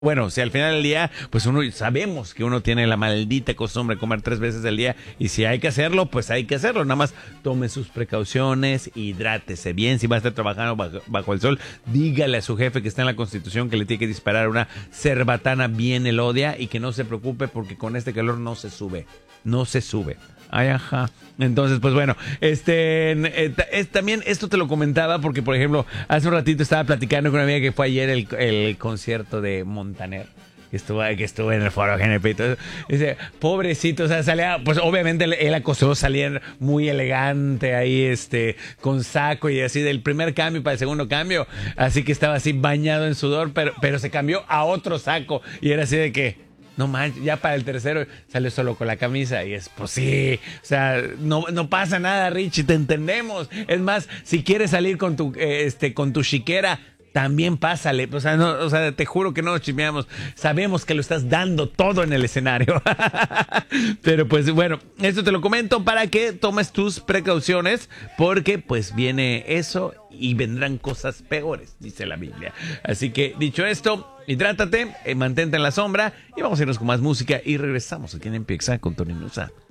Bueno, si al final del día, pues uno sabemos que uno tiene la maldita costumbre de comer 3 veces al día y si hay que hacerlo, pues hay que hacerlo. Nada más tome sus precauciones, hidrátese bien. Si va a estar trabajando bajo el sol, dígale a su jefe que está en la Constitución que le tiene que disparar una cerbatana bien elodia y que no se preocupe porque con este calor no se sube. No se sube. Ay, ajá. Entonces, pues bueno, también esto te lo comentaba porque, por ejemplo, hace un ratito estaba platicando con una amiga que fue ayer el concierto de Montaner. Que estuvo en el foro GNP y todo eso. Dice, pobrecito, o sea, salía, pues obviamente él acosó salir muy elegante ahí, con saco y así del primer cambio para el segundo cambio. Así que estaba así bañado en sudor, pero se cambió a otro saco y era así de que, no manches, ya para el tercero sale solo con la camisa y es, pues sí, o sea, no pasa nada, Richie, te entendemos. Es más, si quieres salir con tu chiquera, también pásale. O sea, no, o sea, te juro que no nos chismeamos. Sabemos que lo estás dando todo en el escenario. Pero pues bueno, esto te lo comento para que tomes tus precauciones porque pues viene eso y vendrán cosas peores, dice la Biblia. Así que dicho esto, hidrátate, mantente en la sombra y vamos a irnos con más música y regresamos aquí en Empieza con Tony Nusa.